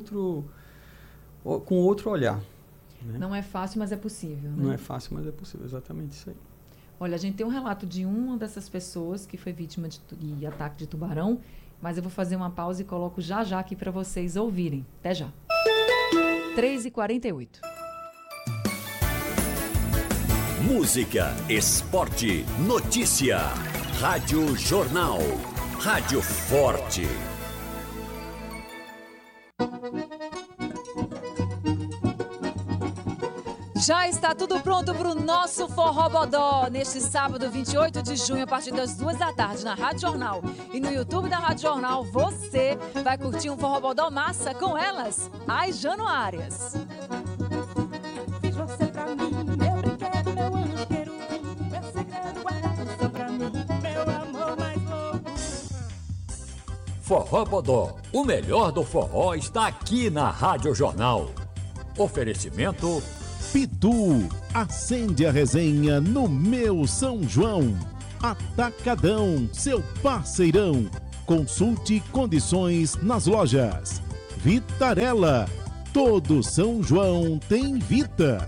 com outro olhar. Né? Não é fácil, mas é possível. Né? Não é fácil, mas é possível. Exatamente isso aí. Olha, a gente tem um relato de uma dessas pessoas que foi vítima de ataque de tubarão, mas eu vou fazer uma pausa e coloco já aqui para vocês ouvirem. Até já. 3h48. Música, esporte, notícia. Rádio Jornal. Rádio Forte. Já está tudo pronto para o nosso Forró Bodó neste sábado, 28 de junho, a partir das 2h na Rádio Jornal. E no YouTube da Rádio Jornal, você vai curtir um Forró Bodó massa com elas, as Januárias. Fiz você pra mim, meu brinquedo, meu anjo querubim, meu segredo guardado só pra mim, meu amor mais louco. Forró Bodó, o melhor do forró está aqui na Rádio Jornal. Oferecimento Pitu, acende a resenha no meu São João. Atacadão, seu parceirão. Consulte condições nas lojas. Vitarella, todo São João tem Vita.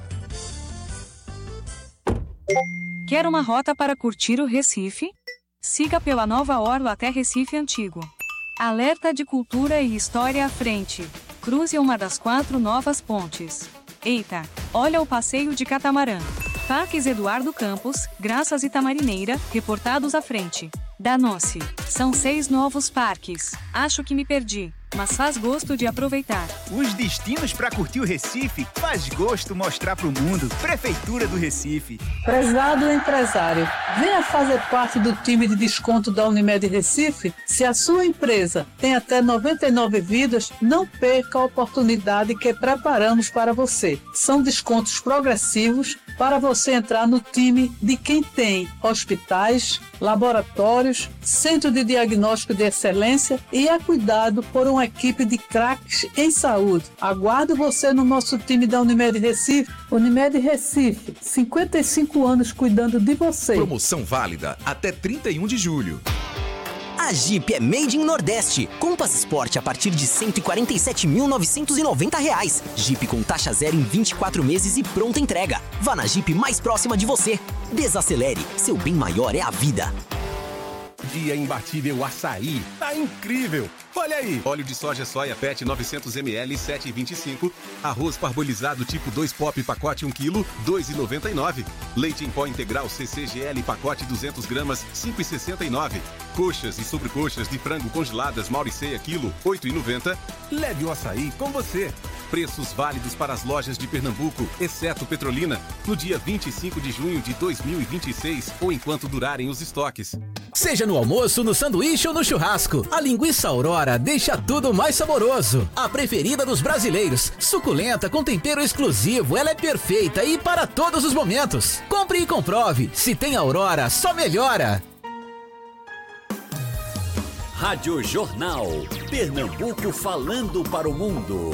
Quer uma rota para curtir o Recife? Siga pela Nova Orla até Recife Antigo. Alerta de cultura e história à frente. Cruze uma das 4 novas pontes. Eita, olha o passeio de catamarã. Parques Eduardo Campos, Graças e Tamarineira, reportados à frente. Danou-se. São 6 novos parques. Acho que me perdi, mas faz gosto de aproveitar. Os destinos para curtir o Recife faz gosto mostrar pro mundo. Prefeitura do Recife. Prezado empresário, venha fazer parte do time de desconto da Unimed Recife. Se a sua empresa tem até 99 vidas, não perca a oportunidade que preparamos para você. São descontos progressivos para você entrar no time de quem tem hospitais, laboratórios, centro de diagnóstico de excelência e é cuidado por uma equipe de craques em saúde. Aguardo você no nosso time da Unimed Recife. Unimed Recife, 55 anos cuidando de você. Promoção válida até 31 de julho. A Jeep é Made in Nordeste. Compass Sport a partir de R$ 147.990. Jeep com taxa zero em 24 meses e pronta entrega. Vá na Jeep mais próxima de você. Desacelere, seu bem maior é a vida. Dia imbatível açaí. Tá incrível! Olha aí! Óleo de soja soia PET 900 ml 7,25. Arroz parbolizado tipo 2 pop pacote 1 kg 2,99. Leite em pó integral CCGL pacote 200 gramas 5,69. Coxas e sobrecoxas de frango congeladas Mauriceia quilo 8,90. Leve o açaí com você. Preços válidos para as lojas de Pernambuco, exceto Petrolina, no dia 25 de junho de 2026 ou enquanto durarem os estoques. Seja no almoço, no sanduíche ou no churrasco, a linguiça Aurora deixa tudo mais saboroso. A preferida dos brasileiros, suculenta com tempero exclusivo, ela é perfeita e para todos os momentos. Compre e comprove, se tem Aurora, só melhora. Rádio Jornal, Pernambuco falando para o mundo.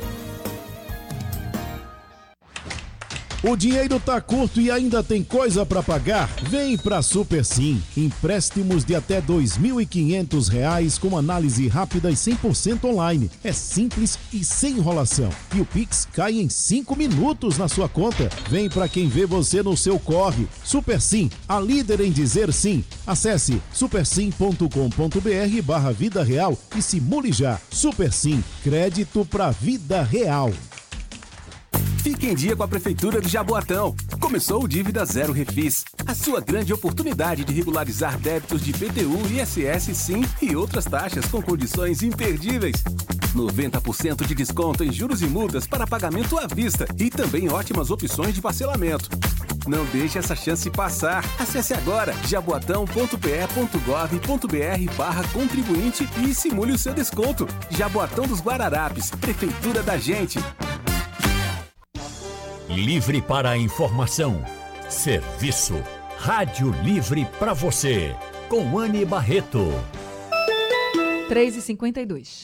O dinheiro tá curto e ainda tem coisa para pagar? Vem pra Super Sim. Empréstimos de até R$ 2.500 com análise rápida e 100% online. É simples e sem enrolação. E o Pix cai em 5 minutos na sua conta. Vem pra quem vê você no seu corre. Super Sim, a líder em dizer sim. Acesse supersim.com.br/vida real e simule já. Super Sim, crédito pra vida real. Fique em dia com a Prefeitura de Jaboatão. Começou o Dívida Zero Refis. A sua grande oportunidade de regularizar débitos de IPTU, ISS, SIM e outras taxas com condições imperdíveis. 90% de desconto em juros e multas para pagamento à vista e também ótimas opções de parcelamento. Não deixe essa chance passar. Acesse agora jaboatão.pe.gov.br/contribuinte e simule o seu desconto. Jaboatão dos Guararapes, Prefeitura da gente. Livre para a informação. Serviço. Rádio Livre para você. Com Anne Barreto. 3h52.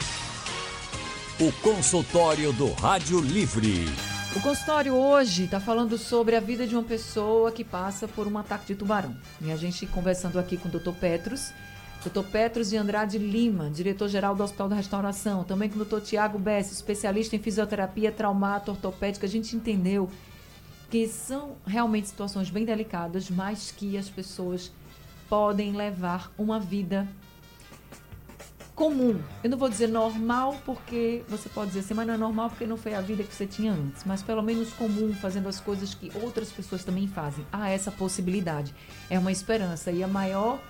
O consultório do Rádio Livre. O consultório hoje está falando sobre a vida de uma pessoa que passa por um ataque de tubarão. E a gente conversando aqui com o Dr. Petros de Andrade Lima, diretor-geral do Hospital da Restauração, também com o Dr. Tiago Bessi, especialista em fisioterapia traumato ortopédica. A gente entendeu que são realmente situações bem delicadas, mas que as pessoas podem levar uma vida comum. Eu não vou dizer normal, porque você pode dizer assim, mas não é normal porque não foi a vida que você tinha antes, mas pelo menos comum, fazendo as coisas que outras pessoas também fazem. Há essa possibilidade. É uma esperança. E o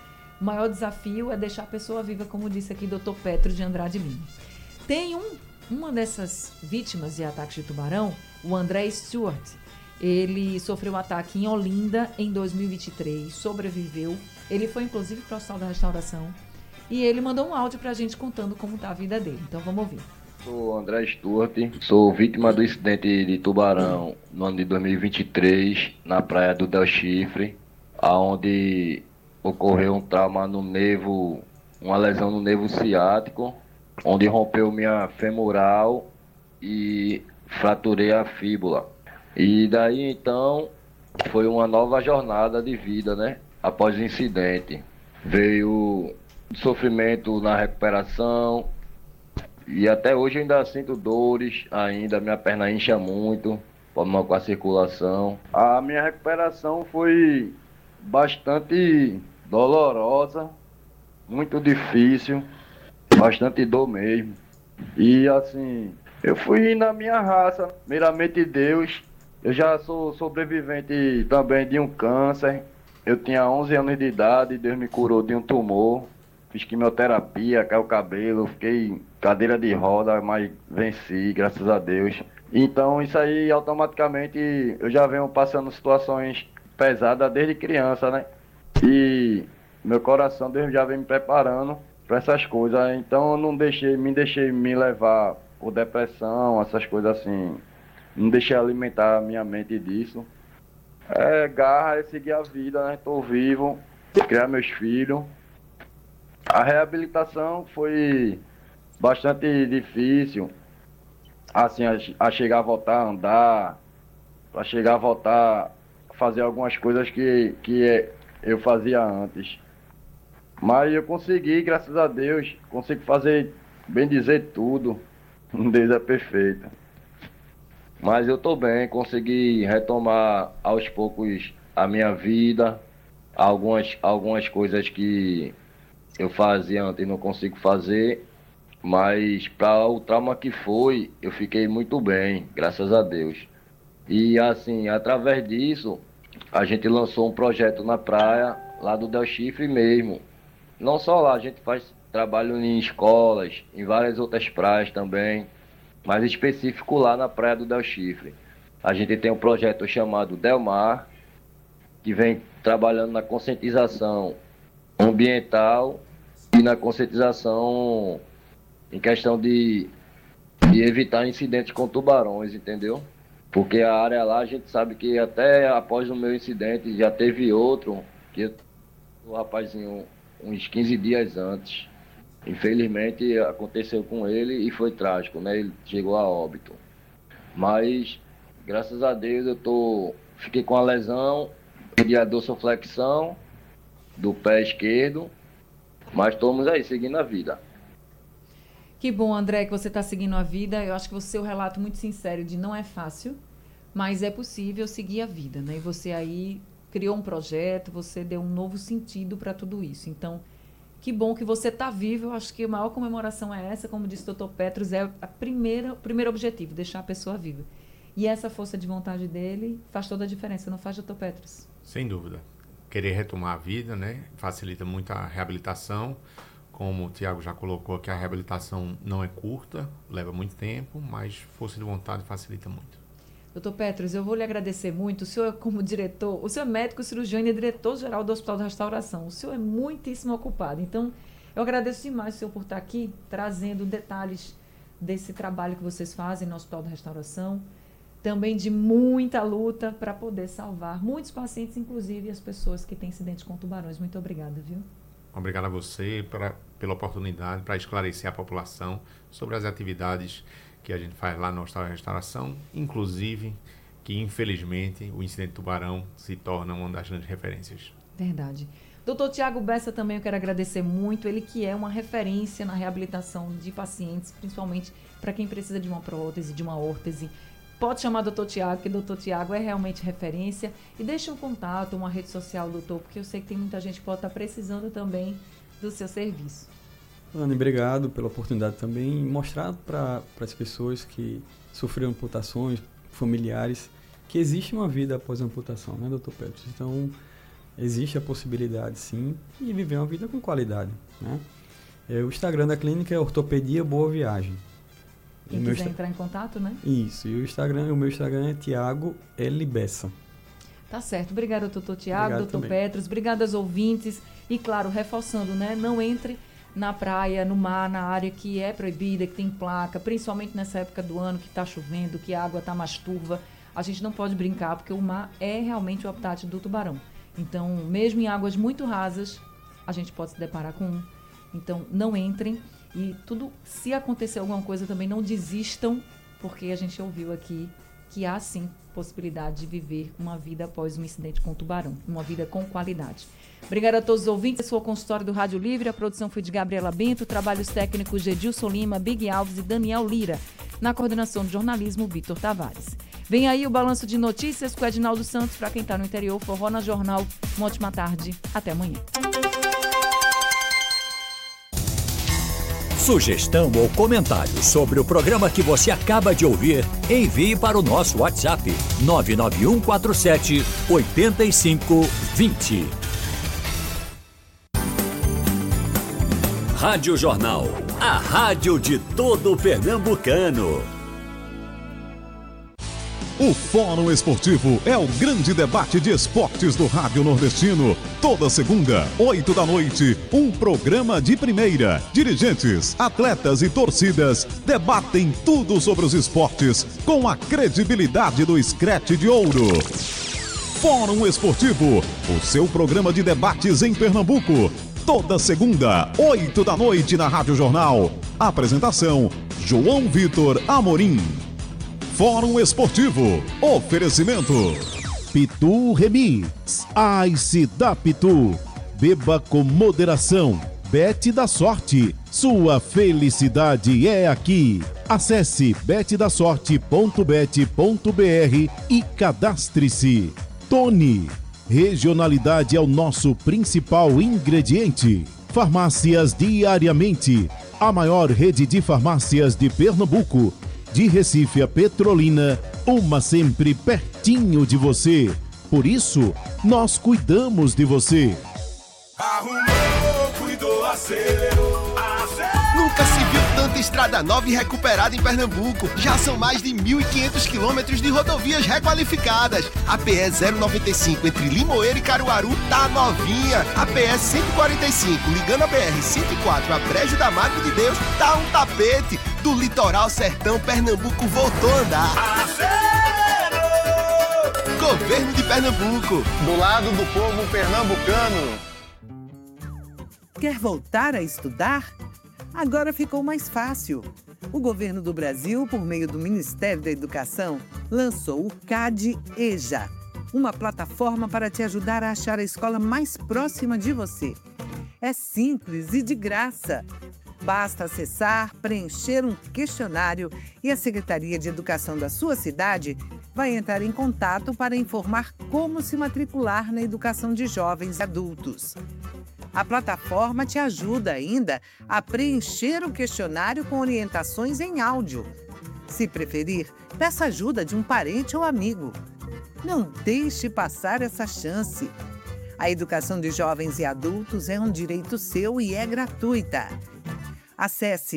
maior desafio é deixar a pessoa viva, como disse aqui o Dr. Petro de Andrade Lima. Tem uma dessas vítimas de ataques de tubarão, o André Stewart, ele sofreu um ataque em Olinda em 2023, sobreviveu. Ele foi, inclusive, para o Hospital da Restauração. E ele mandou um áudio para a gente contando como está a vida dele. Então, vamos ouvir. Sou André Stewart, sou vítima do incidente de tubarão no ano de 2023, na praia do Del Chifre, onde ocorreu um trauma no nervo, uma lesão no nervo ciático, onde rompeu minha femoral e fraturei a fíbula. E daí então foi uma nova jornada de vida, né? Após o incidente. Veio sofrimento na recuperação e até hoje ainda sinto dores, ainda minha perna incha muito, problema com a circulação. A minha recuperação foi bastante dolorosa, muito difícil, bastante dor mesmo. E assim, eu fui na minha raça, primeiramente Deus. Eu já sou sobrevivente também de um câncer. Eu tinha 11 anos de idade, Deus me curou de um tumor. Fiz quimioterapia, caiu o cabelo, fiquei cadeira de roda, mas venci, graças a Deus. Então isso aí automaticamente eu já venho passando situações pesadas desde criança, né? E meu coração Deus já vem me preparando para essas coisas. Então eu não me deixei me levar por depressão, essas coisas assim. Não deixei alimentar a minha mente disso. Garra, é seguir a vida, né? Tô vivo, criar meus filhos. A reabilitação foi bastante difícil, assim, a chegar a voltar a andar, a chegar a voltar a fazer algumas coisas que eu fazia antes. Mas eu consegui, graças a Deus, consigo fazer, bem dizer, tudo. Deus é perfeito. Mas eu tô bem, consegui retomar aos poucos a minha vida, algumas coisas que eu fazia antes e não consigo fazer, mas para o trauma que foi, eu fiquei muito bem, graças a Deus. E assim, através disso, a gente lançou um projeto na praia, lá do Del Chifre mesmo. Não só lá, a gente faz trabalho em escolas, em várias outras praias também, mas específico lá na praia do Del Chifre. A gente tem um projeto chamado Delmar, que vem trabalhando na conscientização ambiental e na conscientização em questão de evitar incidentes com tubarões, entendeu? Porque a área lá, a gente sabe que até após o meu incidente já teve outro, que o rapazinho uns 15 dias antes. Infelizmente aconteceu com ele e foi trágico, né? Ele chegou a óbito. Mas, graças a Deus, fiquei com a lesão de dorsoflexão do pé esquerdo, mas estamos aí, seguindo a vida. Que bom, André, que você está seguindo a vida. Eu acho que você é um relato muito sincero de não é fácil, mas é possível seguir a vida, né? E você aí criou um projeto, você deu um novo sentido para tudo isso. Então, que bom que você está vivo. Eu acho que a maior comemoração é essa, como disse o Dr. Petros, é o primeiro objetivo, deixar a pessoa viva. E essa força de vontade dele faz toda a diferença, não faz, Dr. Petros? Sem dúvida. Querer retomar a vida, né? Facilita muito a reabilitação. Como o Tiago já colocou aqui, a reabilitação não é curta, leva muito tempo, mas força de vontade facilita muito. Dr. Petros, eu vou lhe agradecer muito. O senhor, como diretor, o senhor é médico, cirurgião e diretor-geral do Hospital da Restauração. O senhor é muitíssimo ocupado. Então, eu agradeço demais o senhor por estar aqui, trazendo detalhes desse trabalho que vocês fazem no Hospital da Restauração. Também de muita luta para poder salvar muitos pacientes, inclusive as pessoas que têm incidentes com tubarões. Muito obrigada, viu? Obrigado a você pela oportunidade para esclarecer a população sobre as atividades que a gente faz lá no Hospital da Restauração, inclusive que, infelizmente, o incidente de tubarão se torna uma das grandes referências. Verdade. Doutor Tiago Bessa também eu quero agradecer muito, ele que é uma referência na reabilitação de pacientes, principalmente para quem precisa de uma prótese, de uma órtese. Pode chamar Dr. Tiago, que Dr. Tiago é realmente referência. E deixa um contato, uma rede social, doutor, porque eu sei que tem muita gente que pode estar precisando também do seu serviço. Ana, obrigado pela oportunidade também de mostrar para as pessoas que sofreram amputações, familiares, que existe uma vida após a amputação, né, Dr. Petros? Então, existe a possibilidade, sim, de viver uma vida com qualidade, né? O Instagram da clínica é Ortopedia Boa Viagem. Quem quiser entrar em contato, né? Isso. E o meu Instagram é Thiago L. Bessa. Tá certo. Obrigada, doutor Tiago, Obrigado doutor também. Petros. Obrigada aos ouvintes. E, claro, reforçando, né? Não entre na praia, no mar, na área que é proibida, que tem placa, principalmente nessa época do ano que está chovendo, que a água está mais turva. A gente não pode brincar, porque o mar é realmente o habitat do tubarão. Então, mesmo em águas muito rasas, a gente pode se deparar com um. Então, não entrem. E tudo, se acontecer alguma coisa também, não desistam, porque a gente ouviu aqui que há, sim, possibilidade de viver uma vida após um incidente com o tubarão, uma vida com qualidade. Obrigada a todos os ouvintes. Esse foi o consultório do Rádio Livre. A produção foi de Gabriela Bento, trabalhos técnicos de Edilson Lima, Big Alves e Daniel Lira. Na coordenação de jornalismo, Vitor Tavares. Vem aí o balanço de notícias com Edinaldo Santos. Para quem está no interior, Forró na Jornal. Uma ótima tarde. Até amanhã. Sugestão ou comentário sobre o programa que você acaba de ouvir, envie para o nosso WhatsApp 99147 8520. Rádio Jornal, a rádio de todo pernambucano. O Fórum Esportivo é o grande debate de esportes do Rádio Nordestino. Toda segunda, 8 da noite, um programa de primeira. Dirigentes, atletas e torcidas debatem tudo sobre os esportes com a credibilidade do Scratch de Ouro. Fórum Esportivo, o seu programa de debates em Pernambuco. Toda segunda, 8 da noite na Rádio Jornal. Apresentação, João Vitor Amorim. Fórum Esportivo. Oferecimento. Pitu Remix. Ice da Pitu. Beba com moderação. Bet da Sorte. Sua felicidade é aqui. Acesse betdasorte.bet.br e cadastre-se. Tony. Regionalidade é o nosso principal ingrediente. Farmácias Diariamente. A maior rede de farmácias de Pernambuco. De Recife a Petrolina, uma sempre pertinho de você. Por isso, nós cuidamos de você. Arrumou, cuidou, acelerou. Nunca se viu tanta estrada nova e recuperada em Pernambuco. Já são mais de 1.500 quilômetros de rodovias requalificadas. A PE 095 entre Limoeiro e Caruaru tá novinha. A PE 145 ligando a BR 104 a Brejo da Madre de Deus tá um tapete. Do litoral sertão, Pernambuco voltou a andar. Acelerou! Governo de Pernambuco. Do lado do povo pernambucano. Quer voltar a estudar? Agora ficou mais fácil. O governo do Brasil, por meio do Ministério da Educação, lançou o CAD-EJA, uma plataforma para te ajudar a achar a escola mais próxima de você. É simples e de graça. Basta acessar, preencher um questionário e a Secretaria de Educação da sua cidade vai entrar em contato para informar como se matricular na educação de jovens e adultos. A plataforma te ajuda ainda a preencher o questionário com orientações em áudio. Se preferir, peça ajuda de um parente ou amigo. Não deixe passar essa chance. A educação de jovens e adultos é um direito seu e é gratuita. Acesse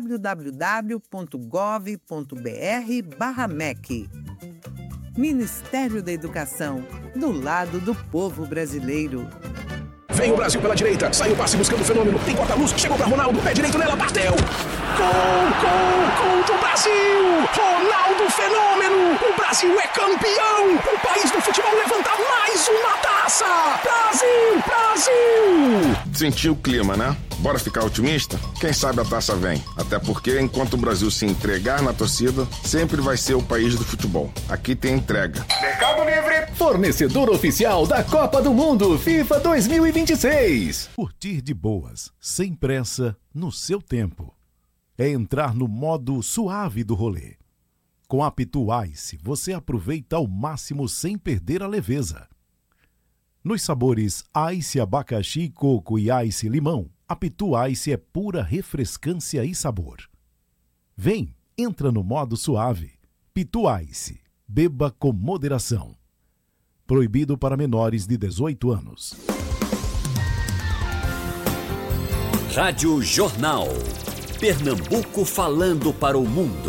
www.gov.br/MEC. Ministério da Educação, do lado do povo brasileiro. Vem o Brasil pela direita, sai o passe buscando o fenômeno, tem corta-luz, chegou pra Ronaldo, pé direito nela, bateu! Gol do Brasil! Ronaldo Fenômeno! O Brasil é campeão! O país do futebol levanta mais uma taça! Brasil! Brasil! Sentiu o clima, né? Bora ficar otimista? Quem sabe a taça vem. Até porque, enquanto o Brasil se entregar na torcida, sempre vai ser o país do futebol. Aqui tem entrega. Mercado Livre! Fornecedor oficial da Copa do Mundo FIFA 2026. Curtir de boas, sem pressa, no seu tempo. É entrar no modo suave do rolê. Com a Pitu Ice, você aproveita ao máximo sem perder a leveza. Nos sabores Ice Abacaxi, Coco e Ice Limão, a Pitu Ice é pura refrescância e sabor. Vem, entra no modo suave. Pitu Ice, beba com moderação. Proibido para menores de 18 anos. Rádio Jornal. Pernambuco falando para o mundo.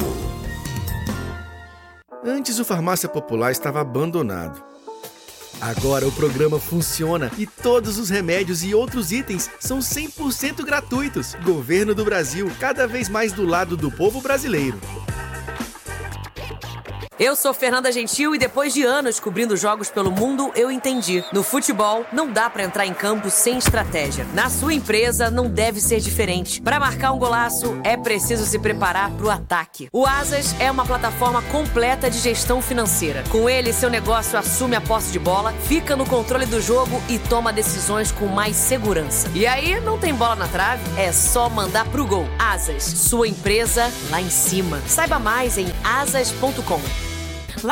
Antes o Farmácia Popular estava abandonado. Agora o programa funciona e todos os remédios e outros itens são 100% gratuitos. Governo do Brasil, cada vez mais do lado do povo brasileiro. Eu sou Fernanda Gentil e depois de anos cobrindo jogos pelo mundo, eu entendi. No futebol, não dá pra entrar em campo sem estratégia. Na sua empresa, não deve ser diferente. Pra marcar um golaço, é preciso se preparar pro ataque. O Asas é uma plataforma completa de gestão financeira. Com ele, seu negócio assume a posse de bola, fica no controle do jogo e toma decisões com mais segurança. E aí, não tem bola na trave? É só mandar pro gol. Asas, sua empresa lá em cima. Saiba mais em asas.com.